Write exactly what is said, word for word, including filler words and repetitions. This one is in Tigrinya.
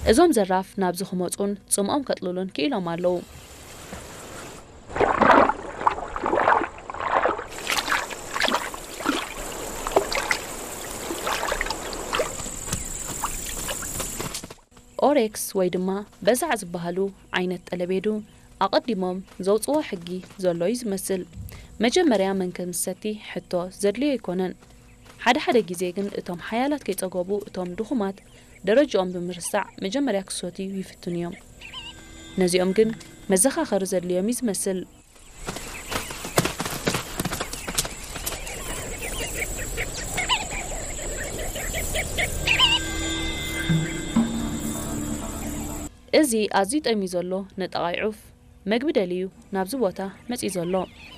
እዞም ዘራፍ ናብ ዝኽመጹን ጽምኦም ከጥልሉን ክኢሎም ኣለዉ ኦሬክስ ወይ ድማ በዛዕ ዝበሃሉ ዓይነት ጠለቤዱ ኣቐዲሞም ዘውፅዎ ሕጊ ዘሎ እዩ ዝመስል መጀመርያ መንከምሰቲ ሕቶ ዘድልዮ ኣይኮነን ሓደ ሓደ ግዜ ግን እቶም ሓያላት ከይጸገቡ እቶም ድኹማት ደረጃኦም ብምርሳዕ መጀመርያ ክሰትዩ ይፍትኑ እዮም ነዚኦም ግን መዘኻኸሪ ዘድልዮም እዩ ዝመስል እዚ ኣዝዩ ጠሚ ዘሎ ነጠቓይ ዑፍ መግቢ ደልዩ ናብዚ ቦታ መጺ ዘሎ